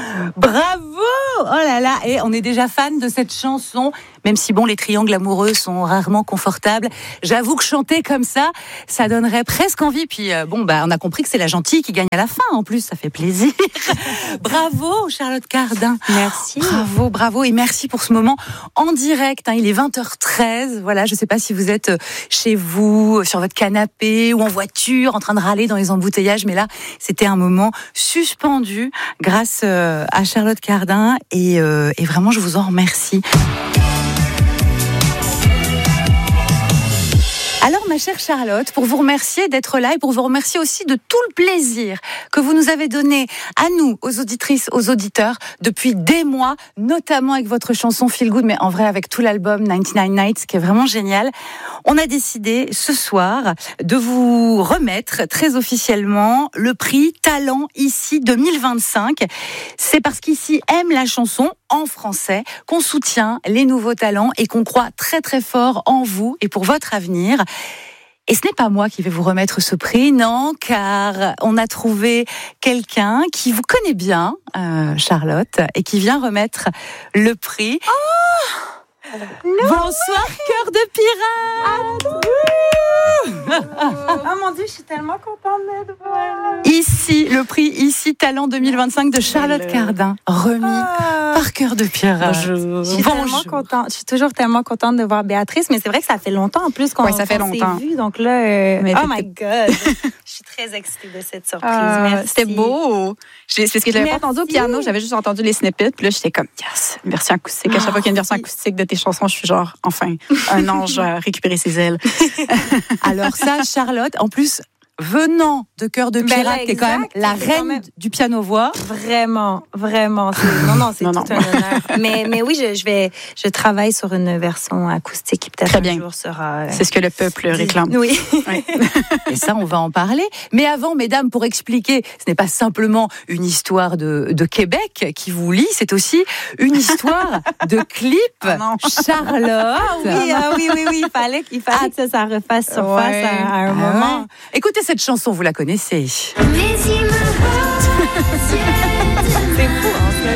Bravo! Oh là là, et on est déjà fan de cette chanson, même si bon, les triangles amoureux sont rarement confortables. J'avoue que chanter comme ça donnerait presque envie. Puis on a compris que c'est la gentille qui gagne à la fin. En plus, ça fait plaisir. Bravo, Charlotte Cardin. Merci. Bravo, et merci pour ce moment en direct. Il est 20h13. Voilà, je sais pas si vous êtes chez vous, sur votre canapé ou en voiture, en train de râler dans les embouteillages, mais là, c'était un moment suspendu grâce à Charlotte Cardin et vraiment, je vous en remercie. Alors, ma chère Charlotte, pour vous remercier d'être là et pour vous remercier aussi de tout le plaisir que vous nous avez donné à nous, aux auditrices, aux auditeurs, depuis des mois, notamment avec votre chanson Feel Good, mais en vrai avec tout l'album 99 Nights, qui est vraiment génial. On a décidé ce soir de vous remettre très officiellement le prix Talent Ici 2025. C'est parce qu'ici aime la chanson en français qu'on soutient les nouveaux talents et qu'on croit très très fort en vous et pour votre avenir. Et ce n'est pas moi qui vais vous remettre ce prix, non, car on a trouvé quelqu'un qui vous connaît bien, Charlotte, et qui vient remettre le prix. Bonsoir, cœur de pirate. Oh mon Dieu, je suis tellement contente d'être là. Ici, le prix Ici Talent 2025 de Charlotte Cardin, remis par Cœur de Pirate. Je suis tellement contente. Je suis toujours tellement contente de voir Béatrice, mais c'est vrai que ça fait longtemps en plus qu'on s'est vu. Donc là, oh my God, je suis très excitée de cette surprise. Merci. C'était beau. C'est ce que je n'avais pas entendu au piano, j'avais juste entendu les snippets. Puis là, j'étais comme, yes, une version acoustique. À chaque fois qu'il y a une version acoustique de tes chansons, je suis genre, enfin, un ange a récupéré ses ailes. Alors ça, Charlotte, en plus, venant de Cœur de Pirate, qui est quand même la reine du piano-voix. Vraiment. C'est tout un honneur. Mais oui, je travaille sur une version acoustique qui peut-être un jour sera... C'est ce que le peuple réclame. Oui. Et ça, on va en parler. Mais avant, mesdames, pour expliquer, ce n'est pas simplement une histoire de Québec qui vous lie, c'est aussi une histoire de clip. Charlotte. Oui. Il fallait que ça refasse surface à un moment. Écoutez cette chanson, vous la connaissez. C'est fou,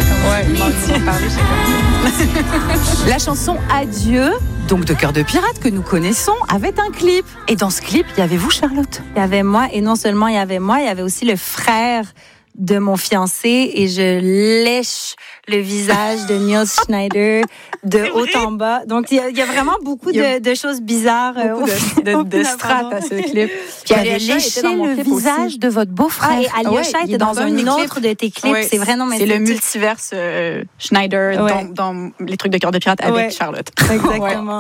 La chanson Adieu, donc de Cœur de Pirate, que nous connaissons, avait un clip. Et dans ce clip, il y avait vous, Charlotte. Il y avait moi, et non seulement il y avait moi, il y avait aussi le frère de mon fiancé, et je lèche le visage de Neil Schneider de haut en bas. Donc, il y a vraiment beaucoup de choses bizarres. Beaucoup de strates à ce clip. Puis elle a léché le visage de votre beau-frère. Et Alyosha était dans un autre de tes clips. Ouais, c'est vrai, non, mais c'est le multiverse Schneider dans les trucs de Cœur de Pirate avec Charlotte. Exactement.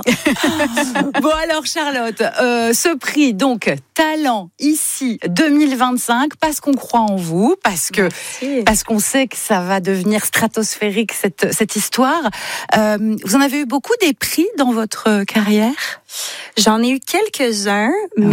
Bon, alors, Charlotte, ce prix, donc, Talent Ici 2025, parce qu'on croit en vous, parce qu'on sait que ça va devenir stratosphérique, cette histoire. Vous en avez eu beaucoup des prix dans votre carrière? J'en ai eu quelques-uns,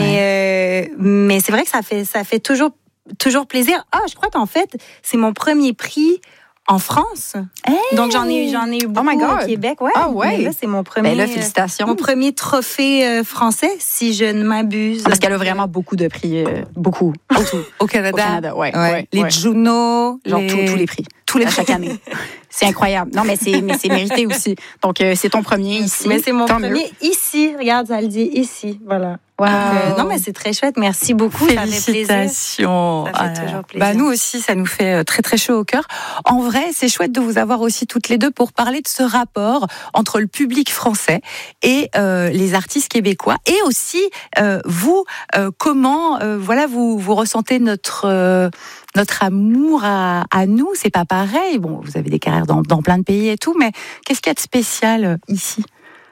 mais c'est vrai que ça fait toujours plaisir. Je crois qu'en fait, c'est mon premier prix en France. Hey! Donc j'en ai eu beaucoup au Québec. Ouais. Ouais. Mais là, c'est mon premier. Félicitations. Mon premier trophée français, si je ne m'abuse. Parce qu'elle a vraiment beaucoup de prix, beaucoup. Au Canada. Ouais. Les Juno, tous les prix. Tous les chaque année. C'est incroyable. Non, mais c'est mérité aussi. Donc, c'est ton premier ici. Mais c'est mon premier ici. Regarde, ça le dit ici. Voilà. Wow. Non, mais c'est très chouette. Merci beaucoup. Félicitations. Ça fait toujours plaisir. Nous aussi, ça nous fait très, très chaud au cœur. En vrai, c'est chouette de vous avoir aussi toutes les deux pour parler de ce rapport entre le public français et les artistes québécois. Et aussi, vous, comment vous ressentez notre amour à nous. C'est pas pareil. Bon, vous avez des carrières dans plein de pays et tout, mais qu'est-ce qu'il y a de spécial ici?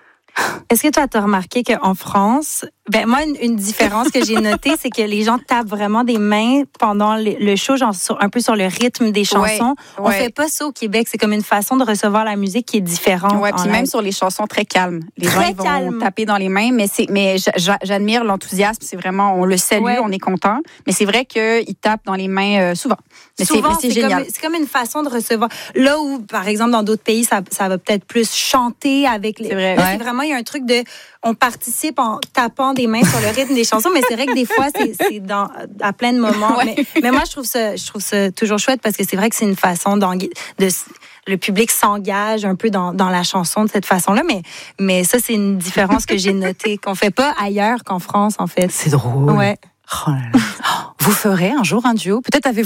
Est-ce que toi, tu as remarqué qu'en France, moi, une différence que j'ai notée, c'est que les gens tapent vraiment des mains pendant le show, genre un peu sur le rythme des chansons. On fait pas ça au Québec. C'est comme une façon de recevoir la musique qui est différente. Ouais, puis même sur les chansons très calmes. Les gens vont taper dans les mains, mais j'admire l'enthousiasme. C'est vraiment, on le salue, on est content. Mais c'est vrai qu'ils tapent dans les mains souvent. Mais c'est génial. C'est comme une façon de recevoir. Là où, par exemple, dans d'autres pays, ça va peut-être plus chanter avec les. C'est vrai. Là, c'est vraiment, il y a un truc de, on participe en tapant des mains sur le rythme des chansons, mais c'est vrai que des fois, c'est à plein de moments. Ouais. Mais moi, je trouve ça toujours chouette parce que c'est vrai que c'est une façon le public s'engage un peu dans la chanson de cette façon-là, mais ça, c'est une différence que j'ai notée, qu'on fait pas ailleurs qu'en France, en fait. C'est drôle. Ouais. Oh là là. Vous ferez un jour un duo? Peut-être avez-vous